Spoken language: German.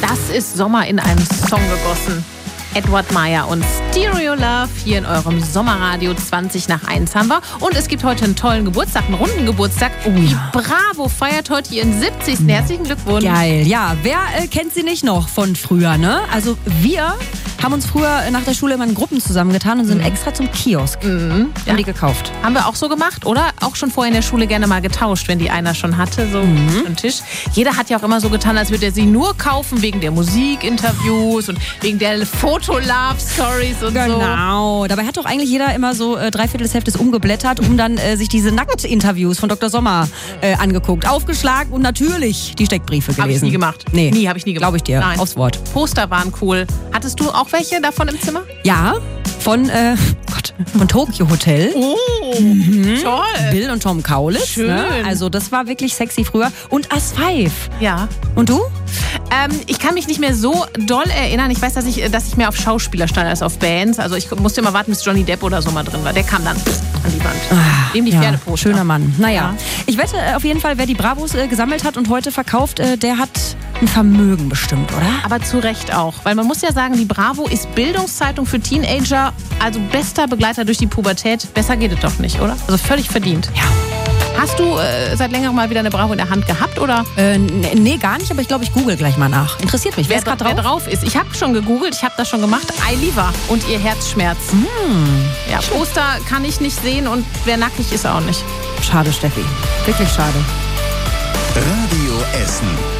Das ist Sommer in einem Song gegossen. Edward Meyer und Stereo Love hier in eurem Sommerradio 20 nach 1 haben wir. Und es gibt heute einen tollen Geburtstag, einen runden Geburtstag. Oh ja. Die Bravo feiert heute ihren 70. Herzlichen Glückwunsch. Geil, ja. Wer kennt sie nicht noch von früher, ne? Also wir haben uns früher nach der Schule immer in Gruppen zusammengetan und sind extra zum Kiosk. Haben die gekauft. Haben wir auch so gemacht, oder? Auch schon vorher in der Schule gerne mal getauscht, wenn die einer schon hatte, so am Tisch. Jeder hat ja auch immer so getan, als würde er sie nur kaufen wegen der Musikinterviews und wegen der Foto-Love-Stories und so. Genau. Dabei hat doch eigentlich jeder immer so 3/4 des Heftes umgeblättert, um dann sich diese Nackt-Interviews von Dr. Sommer angeguckt, aufgeschlagen und natürlich die Steckbriefe gelesen. Habe ich nie gemacht. Nee. Nie, habe ich nie gemacht. Glaube ich dir. Nein. Aufs Wort. Poster waren cool. Hattest du auch welche davon im Zimmer? Ja, von Tokyo Hotel. Oh, toll. Bill und Tom Kaulitz. Schön. Ne? Also das war wirklich sexy früher. Und As 5. Ja. Und du? Ich kann mich nicht mehr so doll erinnern. Ich weiß, dass ich mehr auf Schauspieler stand als auf Bands. Also ich musste immer warten, bis Johnny Depp oder so mal drin war. Der kam dann an die Wand. Dem die Pferdeposter. Schöner Mann. Naja, Ja. ich wette auf jeden Fall, wer die Bravos gesammelt hat und heute verkauft, der hat ein Vermögen bestimmt, oder? Aber zu Recht auch. Weil man muss ja sagen, die Bravo ist Bildungszeitung für Teenager. Also bester Begleiter durch die Pubertät. Besser geht es doch nicht, oder? Also völlig verdient. Ja. Hast du seit längerem mal wieder eine Bravo in der Hand gehabt, oder? Nee, gar nicht, aber ich glaube, ich google gleich mal nach. Interessiert mich. Wer ist gerade Wer drauf? drauf ist. Ich habe schon gegoogelt, ich habe das schon gemacht. Eiliva und ihr Herzschmerz. Ja, Poster kann ich nicht sehen und wer nackig ist auch nicht. Schade, Steffi. Wirklich schade. Radio Essen.